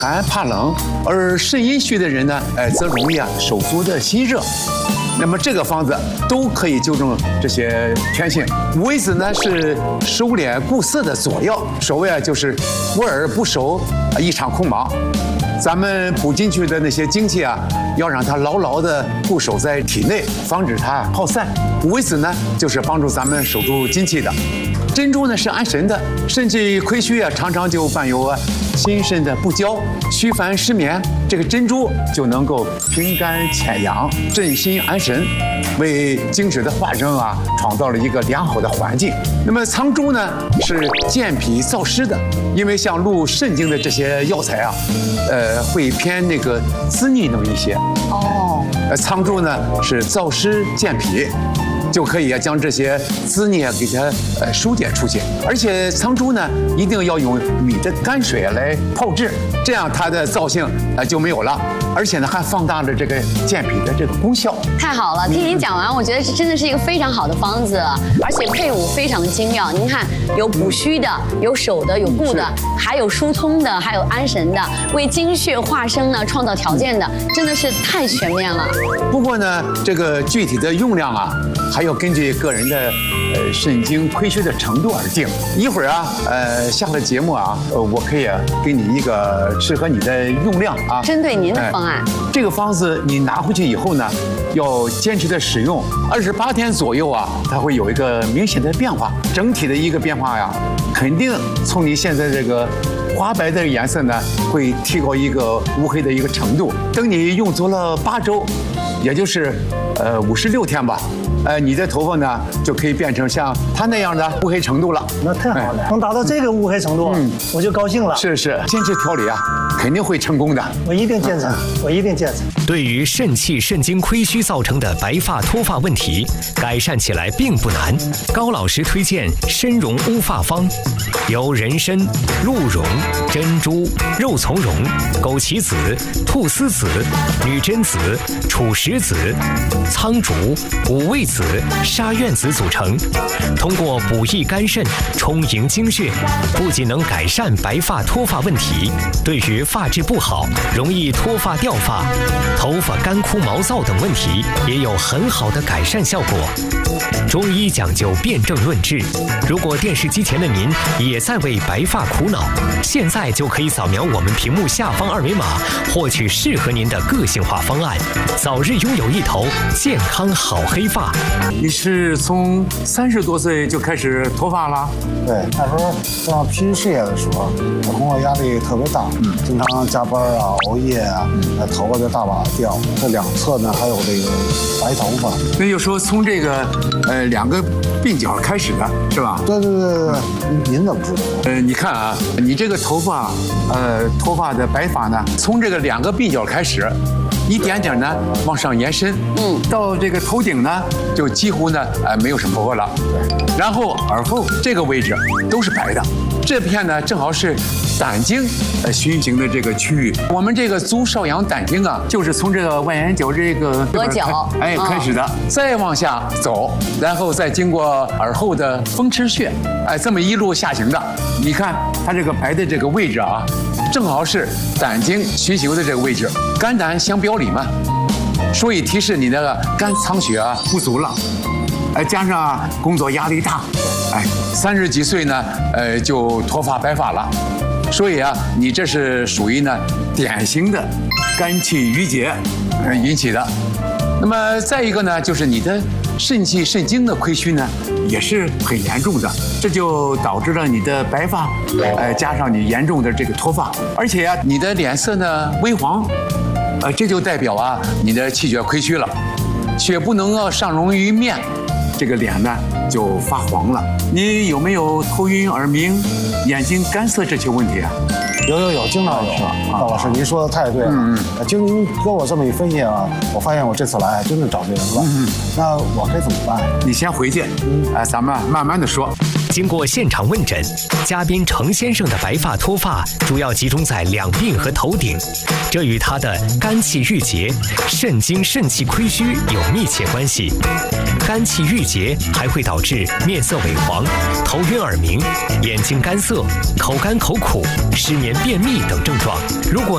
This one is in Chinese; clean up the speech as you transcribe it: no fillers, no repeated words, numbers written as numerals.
寒怕冷，而肾阴虚的人呢，则容易手足的心热。那么这个方子都可以纠正这些偏性。五味子呢是收敛固涩的佐药，所谓就是无而不收，一场空忙。咱们补进去的那些精气啊，要让它牢牢地固守在体内，防止它耗散。五味子呢，就是帮助咱们守住精气的。珍珠呢是安神的，肾气亏虚啊，常常就伴有心肾的不交、虚烦失眠。这个珍珠就能够平肝潜阳、镇心安神，为精血的化生啊创造了一个良好的环境。那么苍术呢是健脾燥湿的，因为像入肾经的这些药材啊，会偏那个滋腻那么一些。哦，苍术呢是燥湿健脾。就可以将这些滋腻给它疏解出去，而且苍术呢一定要用米的泔水来泡制，这样它的燥性就没有了，而且呢还放大了这个健脾的这个功效。 太好了，听您讲完，我觉得这真的是一个非常好的方子，而且配伍非常的精妙。您看，有补虚的，有守的，有固的，还有疏通的，还有安神的，为精血化生呢创造条件的，真的是太全面了。 不过呢，这个具体的用量啊，还要根据个人的肾精亏虚的程度而定。一会儿啊，下了节目啊，我可以给你一个适合你的用量啊， 针对您的方案。 这个方子你拿回去以后呢，要坚持的使用28天左右啊，它会有一个明显的变化。整体的一个变化呀，肯定从你现在这个花白的颜色呢，会提高一个乌黑的一个程度。等你用足了8周，也就是56天吧。你的头发呢就可以变成像它那样的乌黑程度了。 那太好了，能达到这个乌黑程度，我就高兴了。 是，坚持调理啊，肯定会成功的。 我一定坚持，我一定坚持。 对于肾气肾精亏虚造成的白发脱发问题，改善起来并不难。高老师推荐参茸乌发方，由人参、鹿茸、珍珠、肉苁蓉、枸杞子、菟丝子、女贞子、楚石子、苍术、五味子、沙苑子组成，通过补益肝肾、充盈精血，不仅能改善白发脱发问题，对于发质不好、容易脱发掉发、头发干枯毛躁等问题，也有很好的改善效果。中医讲究辨证论治，如果电视机前的您也在为白发苦恼，现在就可以扫描我们屏幕下方2维码，获取适合您的个性化方案，早日拥有一头健康好黑发。 你是从30多岁就开始脱发了？ 对，那时候上批事业的时候，工作压力特别大，经常加班啊、熬夜啊，头发就大把掉。这两侧呢还有这个白头发。 那就说从这个2个鬓角开始的是吧？ 对，您怎么知道？ 你看啊，你这个头发脱发的白发呢，从这个2个鬓角开始。一点点呢往上延伸，到这个头顶呢就几乎呢没有什么头发了，然后耳后这个位置都是白的，这片呢正好是胆经循行的这个区域。我们这个足少阳胆经啊，就是从这个外眼角这个额角开始的，再往下走，然后再经过耳后的风池穴，这么一路下行的。你看它这个白的这个位置啊，正好是胆经循行的这个位置，肝胆相表里嘛，所以提示你的肝藏血啊不足了，加上工作压力大，30几岁呢就脱发白发了，所以啊你这是属于呢典型的肝气郁结引起的。那么再一个呢，就是你的肾气肾精的亏虚呢也是很严重的，这就导致了你的白发，加上你严重的这个脱发，而且啊你的脸色呢微黄，这就代表啊你的气血亏虚了，血不能上溶于面，这个脸呢就发黄了。你有没有头晕耳鸣、眼睛干涩这些问题啊？ 有，经常有。高老师，您说的太对了。经您跟我这么一分析啊，我发现我这次来还真的找对人了。那我该怎么办？ 你先回去，咱们慢慢的说。 经过现场问诊，嘉宾程先生的白发脱发主要集中在两鬓和头顶，这与他的肝气郁结、肾精肾气亏虚有密切关系。肝气郁结还会导致面色萎黄、头晕耳鸣、眼睛干涩、口干口苦、失眠便秘等症状。如果